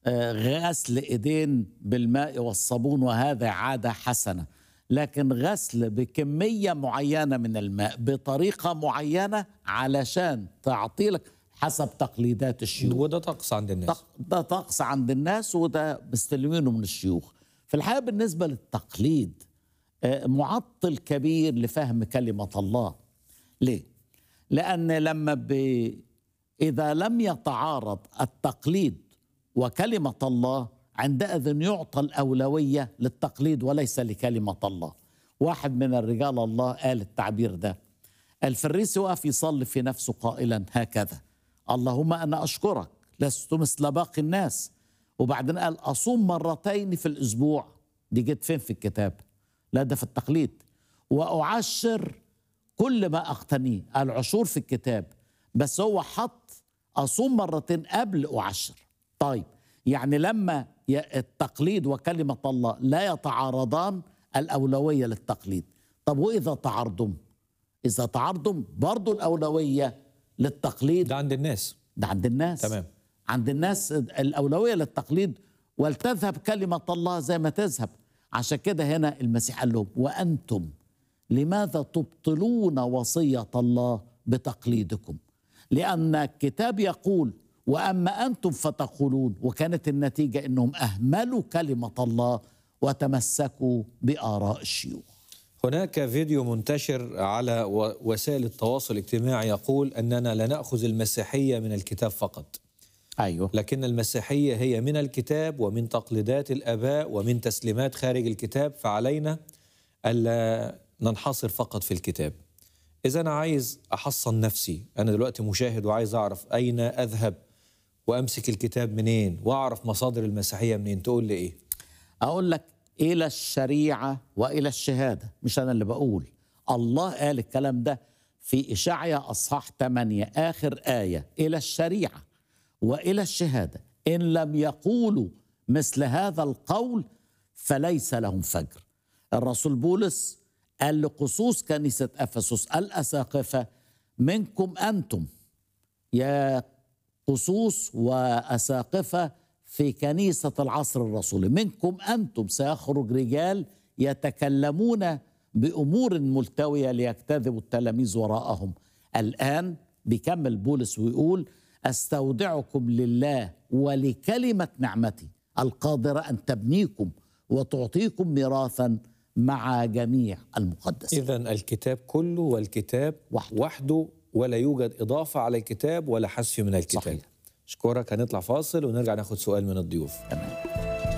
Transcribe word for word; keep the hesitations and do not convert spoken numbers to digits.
آه، غسل ايدين بالماء والصابون وهذا عاده حسنه، لكن غسل بكميه معينه من الماء بطريقه معينه علشان تعطي لك حسب تقليدات الشيوخ. وده طقس عند الناس. طق- ده طقس عند الناس وده مستلمينه من الشيوخ. في الحقيقه بالنسبه للتقليد آه، معطل كبير لفهم كلمه الله. ليه؟ لأن لما ب... إذا لم يتعارض التقليد وكلمة الله عندئذ يعطى الأولوية للتقليد وليس لكلمة الله. واحد من الرجال الله قال التعبير ده، الفريسي وقف يصلي في نفسه قائلا هكذا: اللهم أنا أشكرك لست مثل باقي الناس. وبعدين قال أصوم مرتين في الأسبوع. دي جت فين في الكتاب؟ لا ده في التقليد. وأعشر كل ما أقتنيه. العشور في الكتاب، بس هو حط أصوم مرتين قبل أعشر. طيب يعني لما التقليد وكلمة الله لا يتعارضان الأولوية للتقليد. طب وإذا تعارضوا؟ إذا تعارضوا برضو الأولوية للتقليد. ده عند الناس. ده عند الناس. تمام. عند الناس الأولوية للتقليد، ولتذهب كلمة الله زي ما تذهب. عشان كده هنا المسيح قال لهم: وأنتم لماذا تبطلون وصية الله بتقليدكم؟ لأن الكتاب يقول: وأما أنتم فتقولون. وكانت النتيجة أنهم أهملوا كلمة الله وتمسكوا بآراء الشيوخ. هناك فيديو منتشر على وسائل التواصل الاجتماعي يقول أننا لا نأخذ المسيحية من الكتاب فقط. أيوه. لكن المسيحية هي من الكتاب ومن تقليدات الآباء ومن تسليمات خارج الكتاب، فعلينا ألا ننحصر فقط في الكتاب. إذا أنا عايز أحصن نفسي، أنا دلوقتي مشاهد وعايز أعرف أين أذهب وأمسك الكتاب منين وأعرف مصادر المسيحية منين، تقول لي إيه؟ أقول لك إلى الشريعة وإلى الشهادة. مش أنا اللي بقول، الله قال الكلام ده في إشعيا أصحاح ثمانية آخر آية: إلى الشريعة وإلى الشهادة إن لم يقولوا مثل هذا القول فليس لهم فجر. الرسول بولس قال لقصوص كنيسة أفسس الأساقفة: منكم أنتم يا قصوص وأساقفة في كنيسة العصر الرسولي، منكم أنتم سيخرج رجال يتكلمون بأمور ملتوية ليجتذبوا التلاميذ وراءهم. الآن بيكمل بولس ويقول: أستودعكم لله ولكلمة نعمتي القادرة أن تبنيكم وتعطيكم ميراثا مع جميع المقدسين. إذن الكتاب كله والكتاب وحده, وحده ولا يوجد إضافة على الكتاب ولا حذف من الكتاب. صحيح. أشكرك. هنطلع فاصل ونرجع ناخد سؤال من الضيوف. تمام.